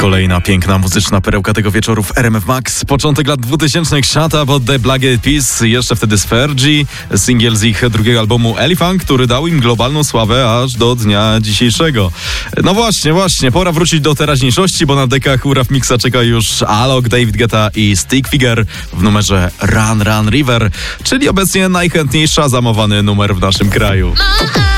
Kolejna piękna muzyczna perełka tego wieczoru w RMF Max. Początek lat 2000. Shut Up od The Black Eyed Peas. Jeszcze wtedy z Fergie. Singiel z ich drugiego albumu Elephant, który dał im globalną sławę aż do dnia dzisiejszego. No właśnie. Pora wrócić do teraźniejszości, bo na dekach Uraw Mixa czeka już Alok, David Guetta i Stick Figure w numerze Run Run River, czyli obecnie najchętniej szazamowany numer w naszym kraju.